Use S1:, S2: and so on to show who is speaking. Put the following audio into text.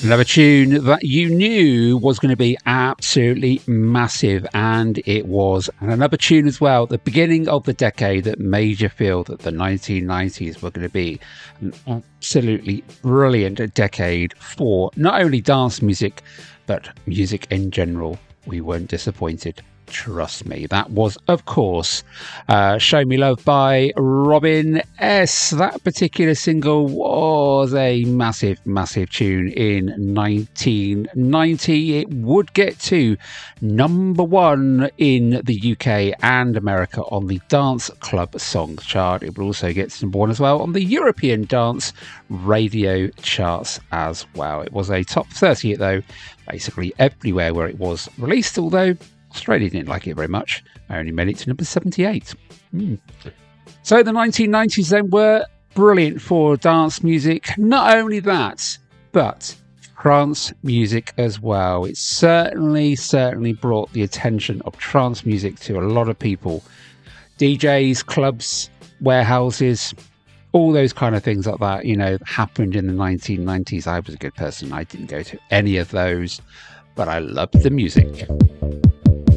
S1: Another tune that you knew was going to be absolutely massive, and it was. And another tune as well, the beginning of the decade, that made you feel that the 1990s were going to be an absolutely brilliant decade for not only dance music, but music in general. We weren't disappointed. Trust me. That was, of course, Show Me Love by Robin S. That particular single was a massive, massive tune in 1990. It would get to number one in the UK and America on the Dance Club Songs chart. It would also get to number one as well on the European Dance Radio charts as well. It was a top 30 hit, though, basically everywhere where it was released, although Australia didn't like it very much. I only made it to number 78. So the 1990s then were brilliant for dance music. Not only that, but trance music as well. It certainly brought the attention of trance music to a lot of people. DJs, clubs, warehouses, all those kind of things like that, happened in the 1990s. I was a good person. I didn't go to any of those, but I loved the music.